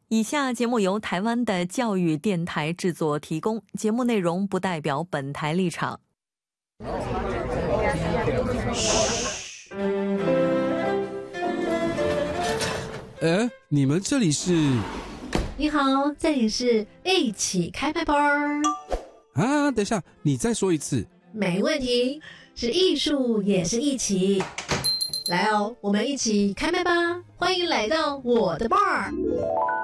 以下节目由台湾的教育电台制作提供，节目内容不代表本台立场。 你们这里是？ 你好，这里是一起开麦吧啊，等一下，你再说一次。 没问题，是艺术也是一起。来哦，我们一起开麦吧！欢迎来到我的 bar。